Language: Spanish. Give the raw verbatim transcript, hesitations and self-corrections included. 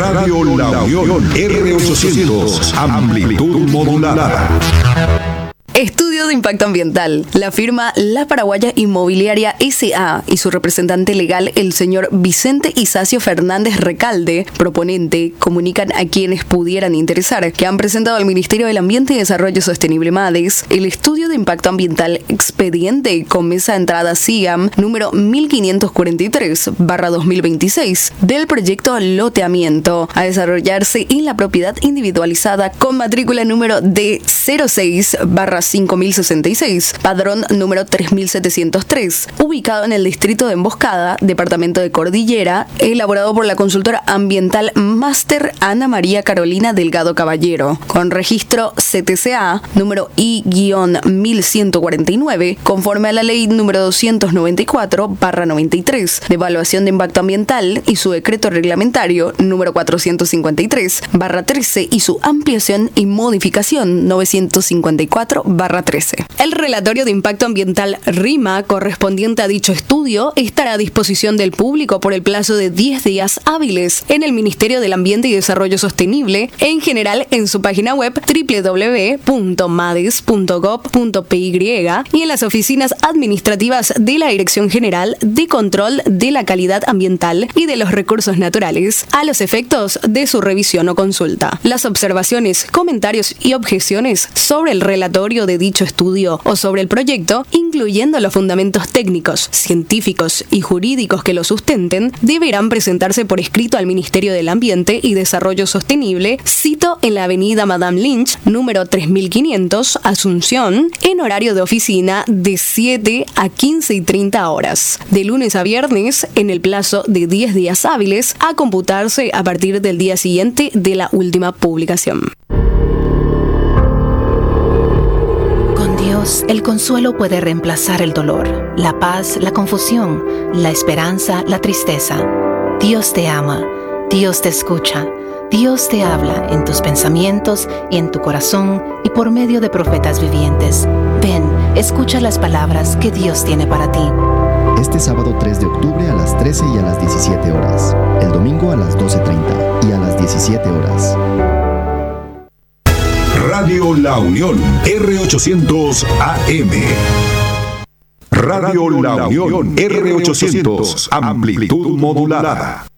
Radio La Unión R ochocientos, amplitud modulada. Estudio de impacto ambiental. La firma La Paraguaya Inmobiliaria S A y su representante legal, el señor Vicente Isacio Fernández Recalde, proponente, comunican a quienes pudieran interesar que han presentado al Ministerio del Ambiente y Desarrollo Sostenible MADES el estudio de impacto ambiental expediente con mesa de entrada S I A M número mil quinientos cuarenta y tres barra dos mil veintiséis del proyecto Loteamiento a desarrollarse en la propiedad individualizada con matrícula número D cero seis barra cinco mil sesenta y seis, padrón número tres mil setecientos tres, ubicado en el distrito de Emboscada, departamento de Cordillera, elaborado por la consultora ambiental Máster Ana María Carolina Delgado Caballero, con registro C T C A número I mil ciento cuarenta y nueve, conforme a la ley número doscientos noventa y cuatro barra noventa y tres, de evaluación de impacto ambiental y su decreto reglamentario número cuatrocientos cincuenta y tres barra trece y su ampliación y modificación novecientos cincuenta y cuatro barra trece. El relatorio de impacto ambiental RIMA correspondiente a dicho estudio estará a disposición del público por el plazo de diez días hábiles en el Ministerio del Ambiente y Desarrollo Sostenible, en general en su página web doble u doble u doble u punto mades punto gob punto p y y en las oficinas administrativas de la Dirección General de Control de la Calidad Ambiental y de los Recursos Naturales, a los efectos de su revisión o consulta. Las observaciones, comentarios y objeciones sobre el relatorio de dicho estudio o sobre el proyecto, incluyendo los fundamentos técnicos, científicos y jurídicos que lo sustenten, deberán presentarse por escrito al Ministerio del Ambiente y Desarrollo Sostenible, cito en la avenida Madame Lynch, número tres mil quinientos, Asunción, en horario de oficina de siete a quince y treinta horas, de lunes a viernes, en el plazo de diez días hábiles, a computarse a partir del día siguiente de la última publicación. Dios, el consuelo puede reemplazar el dolor, la paz, la confusión, la esperanza, la tristeza. Dios te ama, Dios te escucha, Dios te habla en tus pensamientos y en tu corazón y por medio de profetas vivientes. Ven, escucha las palabras que Dios tiene para ti. Este sábado tres de octubre a las trece y a las diecisiete horas. El domingo a las doce treinta y a las diecisiete horas. Radio La Unión R ochocientos A M. Radio La Unión R ochocientos, amplitud modulada.